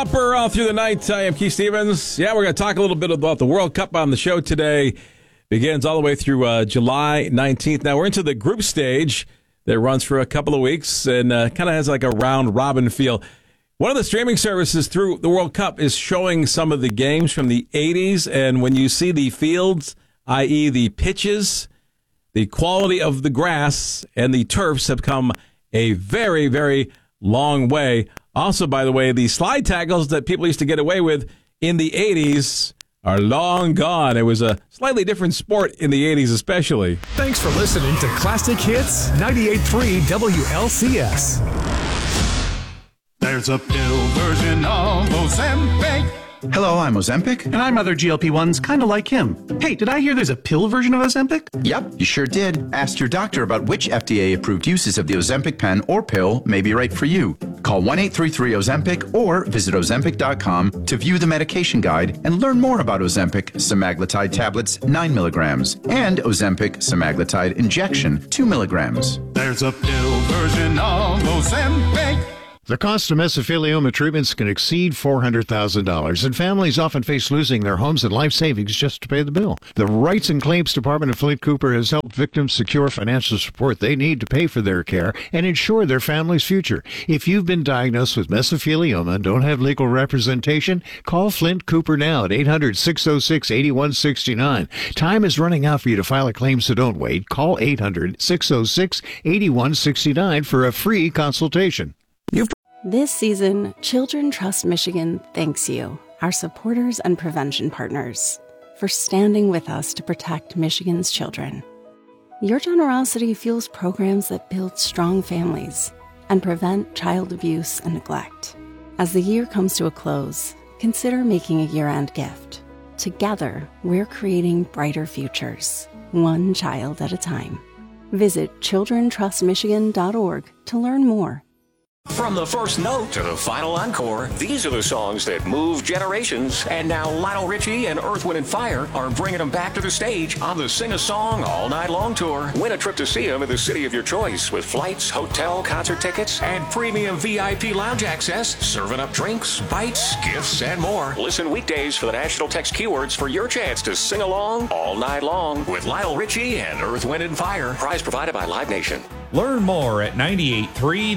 Upper through the night. I am Keith Stevens. Yeah, we're going to talk a little bit about the World Cup on the show today. Begins all the way through July 19th. Now, we're into the group stage that runs for a couple of weeks and kind of has like a round-robin feel. One of the streaming services through the World Cup is showing some of the games from the 80s, and when you see the fields, i.e. the pitches, the quality of the grass and the turfs have come a very, very long way. Also, by the way, the slide tackles that people used to get away with in the 80s are long gone. It was a slightly different sport in the 80s especially. Thanks for listening to Classic Hits 98.3 WLCS. There's a pill version of Ozempic. Hello, I'm Ozempic. And I'm other GLP-1s kind of like him. Hey, did I hear there's a pill version of Ozempic? Yep, you sure did. Ask your doctor about which FDA-approved uses of the Ozempic pen or pill may be right for you. Call 1-833-OZEMPIC or visit Ozempic.com to view the medication guide and learn more about Ozempic semaglutide tablets 9 milligrams and Ozempic semaglutide injection 2 milligrams. There's a pill version of Ozempic. The cost of mesothelioma treatments can exceed $400,000, and families often face losing their homes and life savings just to pay the bill. The Rights and Claims Department of Flint Cooper has helped victims secure financial support they need to pay for their care and ensure their family's future. If you've been diagnosed with mesothelioma and don't have legal representation, call Flint Cooper now at 800-606-8169. Time is running out for you to file a claim, so don't wait. Call 800-606-8169 for a free consultation. This season, Children Trust Michigan thanks you, our supporters and prevention partners, for standing with us to protect Michigan's children. Your generosity fuels programs that build strong families and prevent child abuse and neglect. As the year comes to a close, consider making a year-end gift. Together, we're creating brighter futures, one child at a time. Visit childrentrustmichigan.org to learn more. From the first note to the final encore, these are the songs that move generations. And now Lionel Richie and Earth, Wind & Fire are bringing them back to the stage on the Sing a Song All Night Long tour. Win a trip to see them in the city of your choice with flights, hotel, concert tickets, and premium VIP lounge access, serving up drinks, bites, gifts, and more. Listen weekdays for the national text keywords for your chance to sing along all night long with Lionel Richie and Earth, Wind & Fire. Prize provided by Live Nation. Learn more at 98.3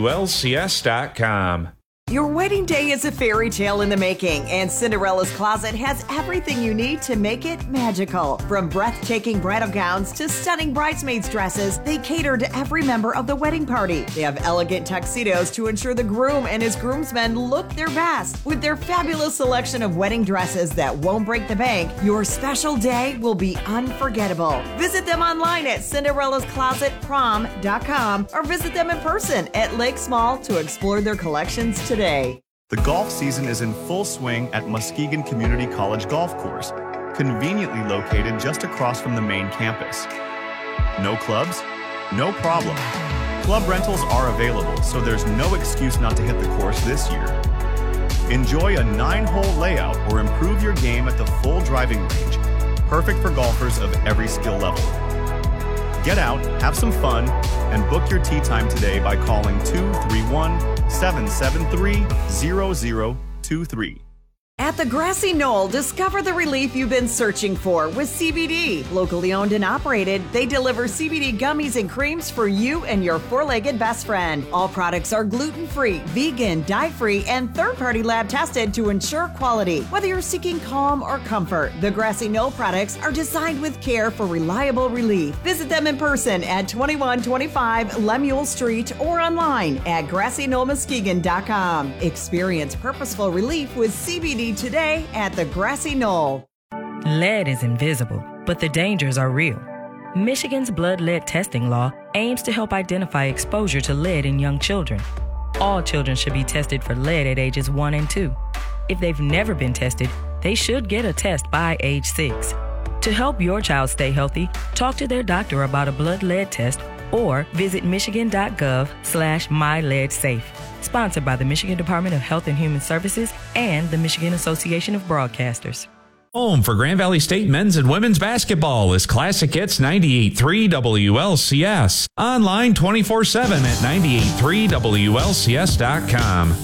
WLCS.com. Your wedding day is a fairy tale in the making, and Cinderella's Closet has everything you need to make it magical. From breathtaking bridal gowns to stunning bridesmaids' dresses, they cater to every member of the wedding party. They have elegant tuxedos to ensure the groom and his groomsmen look their best. With their fabulous selection of wedding dresses that won't break the bank, your special day will be unforgettable. Visit them online at Cinderella'sClosetProm.com or visit them in person at Lakes Mall to explore their collections today. The golf season is in full swing at Muskegon Community College Golf Course, conveniently located just across from the main campus. No clubs? No problem. Club rentals are available, so there's no excuse not to hit the course this year. Enjoy a 9-hole layout or improve your game at the full driving range, perfect for golfers of every skill level. Get out, have some fun, and book your tee time today by calling 231-773-0023. At the Grassy Knoll, discover the relief you've been searching for with CBD. Locally owned and operated, they deliver CBD gummies and creams for you and your four-legged best friend. All products are gluten-free, vegan, dye-free, and third-party lab tested to ensure quality. Whether you're seeking calm or comfort, the Grassy Knoll products are designed with care for reliable relief. Visit them in person at 2125 Lemuel Street or online at GrassyKnollMuskegon.com. Experience purposeful relief with CBD today at the Grassy Knoll. Lead is invisible, but the dangers are real. Michigan's blood lead testing law aims to help identify exposure to lead in young children. All children should be tested for lead at ages 1 and 2. If they've never been tested, they should get a test by age 6. To help your child stay healthy, talk to their doctor about a blood lead test or visit michigan.gov/myleadsafe. Sponsored by the Michigan Department of Health and Human Services and the Michigan Association of Broadcasters. Home for Grand Valley State men's and women's basketball is Classic Hits 98.3 WLCS. Online 24/7 at 98.3WLCS.com.